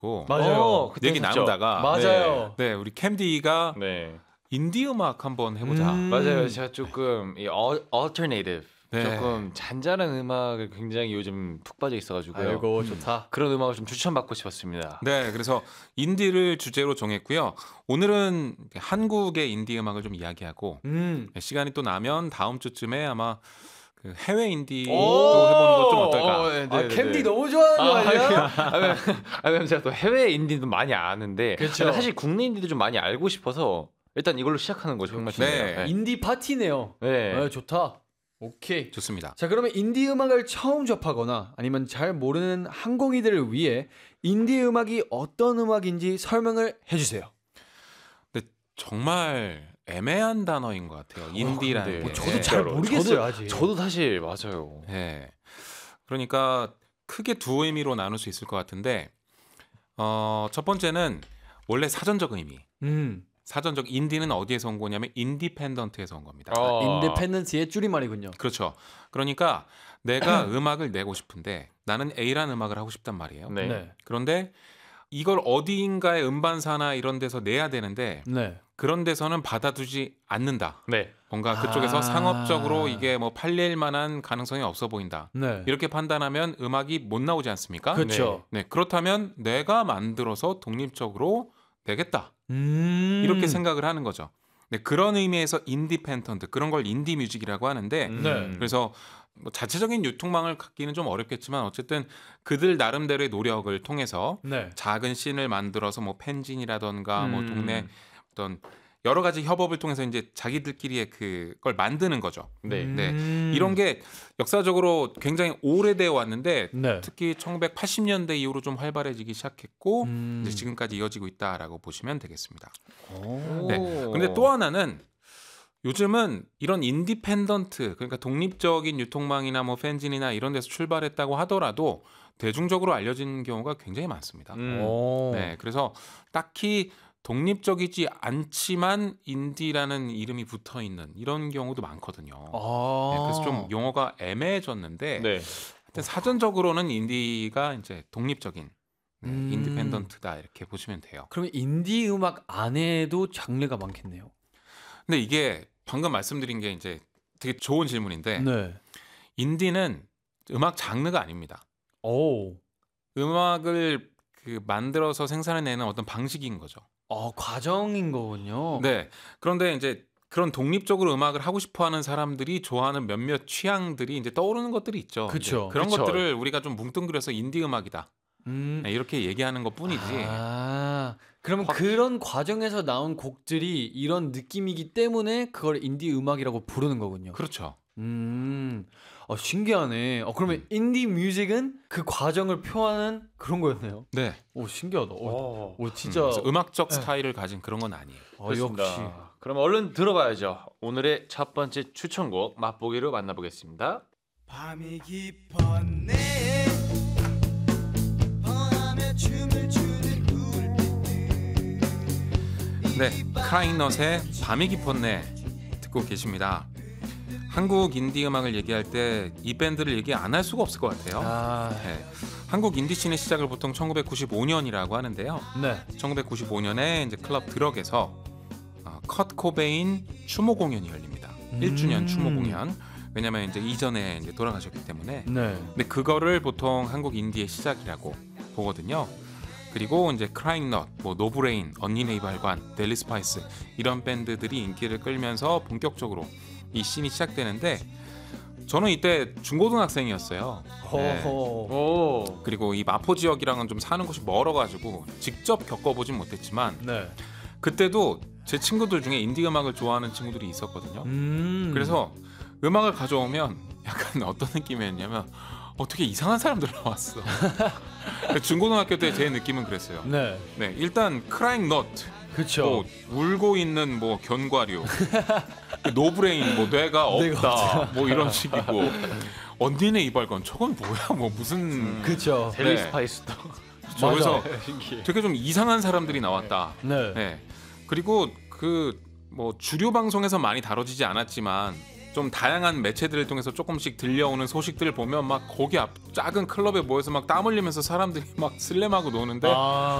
맞아요. 그때 얘기 했었죠. 나누다가 맞아요. 네, 우리 캠디가 네. 인디 음악 한번 해보자. 맞아요. 제가 조금 이 alternative 네. 조금 잔잔한 음악을 굉장히 요즘 푹 빠져 있어가지고요. 아이고 좋다. 그런 음악을 좀 추천받고 싶었습니다. 네, 그래서 인디를 주제로 정했고요. 오늘은 한국의 인디 음악을 좀 이야기하고 시간이 또 나면 다음 주쯤에 아마 그 해외 인디도 해보는 것 좀 어떨까? 네, 네, 네. 캠디 너무 좋아하는 거 아니야? 왜냐면 제가 또 해외 인디도 많이 아는데 그쵸. 근데 사실 국내 인디도 좀 많이 알고 싶어서 일단 이걸로 시작하는 거죠. 정말 좋네요. 네. 인디 파티네요. 네. 네, 좋다. 오케이. 좋습니다. 자, 그러면 인디 음악을 처음 접하거나 아니면 잘 모르는 항공이들을 위해 인디 음악이 어떤 음악인지 설명을 해주세요. 근데 정말 애매한 단어인 것 같아요. 인디라는 근데 게. 저도 잘 진짜로. 모르겠어요 아직. 저도 사실 맞아요. 네. 그러니까 크게 두 의미로 나눌 수 있을 것 같은데 첫 번째는 원래 사전적 의미. 사전적 인디는 어디에서 온 거냐면 인디펜던트에서 온 겁니다. 인디펜던스의 줄임말이군요. 그렇죠. 그러니까 내가 음악을 내고 싶은데 나는 A라는 음악을 하고 싶단 말이에요. 네. 네. 그런데 이걸 어디인가의 음반사나 이런 데서 내야 되는데 네. 그런 데서는 받아두지 않는다. 네. 뭔가 그쪽에서 아. 상업적으로 이게 뭐 팔릴 만한 가능성이 없어 보인다. 네. 이렇게 판단하면 음악이 못 나오지 않습니까? 그렇죠. 네. 그렇다면 내가 만들어서 독립적으로 내겠다. 이렇게 생각을 하는 거죠. 네, 그런 의미에서 인디펜던트 그런 걸 인디 뮤직이라고 하는데 네. 그래서 뭐 자체적인 유통망을 갖기는 좀 어렵겠지만 어쨌든 그들 나름대로의 노력을 통해서 네. 작은 씬을 만들어서 뭐 팬진이라던가 뭐 동네 어떤 여러 가지 협업을 통해서 이제 자기들끼리의 그걸 만드는 거죠. 네. 네. 이런 게 역사적으로 굉장히 오래되어 왔는데 네. 특히 1980년대 이후로 좀 활발해지기 시작했고 음. 이제 지금까지 이어지고 있다라고 보시면 되겠습니다. 오. 네. 근데 또 하나는 요즘은 이런 인디펜던트 그러니까 독립적인 유통망이나 뭐 팬진이나 이런 데서 출발했다고 하더라도 대중적으로 알려진 경우가 굉장히 많습니다. 오. 네. 그래서 딱히 독립적이지 않지만 인디라는 이름이 붙어 있는 이런 경우도 많거든요. 아. 네, 그래서 좀 용어가 애매해졌는데 네. 하여튼 사전적으로는 인디가 이제 독립적인 인디펜던트다 이렇게 보시면 돼요. 그러면 인디 음악 안에도 장르가 많겠네요. 근데 이게 방금 말씀드린 게 이제 되게 좋은 질문인데 네. 인디는 음악 장르가 아닙니다. 오. 음악을 그 만들어서 생산해내는 어떤 방식인 거죠. 과정인 거군요. 네. 그런데 이제 그런 독립적으로 음악을 하고 싶어하는 사람들이 좋아하는 몇몇 취향들이 이제 떠오르는 것들이 있죠. 그쵸. 그런 그쵸. 것들을 우리가 좀 뭉뚱그려서 인디 음악이다. 네, 이렇게 얘기하는 것뿐이지. 그러면 그런 과정에서 나온 곡들이 이런 느낌이기 때문에 그걸 인디 음악이라고 부르는 거군요. 그렇죠. 신기하네. 그러면 인디 뮤직은 그 과정을 표하는 그런 거였네요. 네. 오, 신기하다. 오, 진짜. 그래서 음악적 스타일을 가진 그런 건 아니에요. 그렇습니다. 역시. 그럼 얼른 들어봐야죠. 오늘의 첫 번째 추천곡 맛보기로 만나보겠습니다. 밤이 깊었네 뻔하며 춤을 추는 불빛들 네, 크라잉넛의 밤이 깊었네 듣고 계십니다. 한국 인디 음악을 얘기할 때 이 밴드를 얘기 안 할 수가 없을 것 같아요. 네, 한국 인디 씬의 시작을 보통 1995년이라고 하는데요. 네. 1995년에 이제 클럽 드럭에서 컷 코베인 추모 공연이 열립니다. 1주년 추모 공연. 왜냐면 이제 이전에 이제 돌아가셨기 때문에. 네. 근데 그거를 보통 한국 인디의 시작이라고 보거든요. 그리고 이제 크라잉넛, 뭐 노브레인, 언니네 이발관, 델리 스파이스 이런 밴드들이 인기를 끌면서 본격적으로 이 씬이 시작되는데 저는 이때 중고등학생이었어요. 네. 호호. 그리고 이 마포 지역이랑은 좀 사는 곳이 멀어가지고 직접 겪어보진 못했지만 네. 그때도 제 친구들 중에 인디 음악을 좋아하는 친구들이 있었거든요. 그래서 음악을 가져오면 약간 어떤 느낌이었냐면 되게 이상한 사람들 나왔어. 중고등학교 때 제 느낌은 그랬어요. 네. 네, 일단 크라잉 넛, 그쵸. 뭐 울고 있는 뭐 견과류, 노브레인, 뭐 뇌가 없다, 뭐 이런 식이고 언니네 이발관 저건 뭐야, 뭐 무슨 그쵸. 델리 네. 스파이스도 그래서 신기해. 되게 좀 이상한 사람들이 나왔다. 네. 네. 그리고 그 뭐 주류 방송에서 많이 다뤄지지 않았지만 좀 다양한 매체들을 통해서 조금씩 들려오는 소식들을 보면 막 거기 앞 작은 클럽에 모여서 막 땀 흘리면서 사람들이 막 슬램하고 노는데